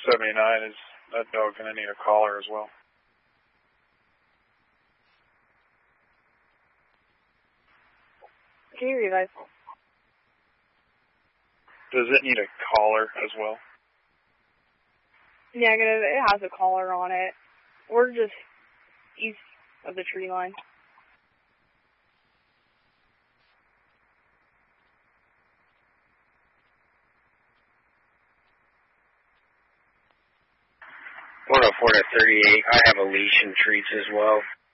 79, is that dog going to need a collar as well? Can you revise? Does it need a collar as well? Negative. It has a collar on it. We're just east of the tree line. .104 to 38. I have a leash and treats as well.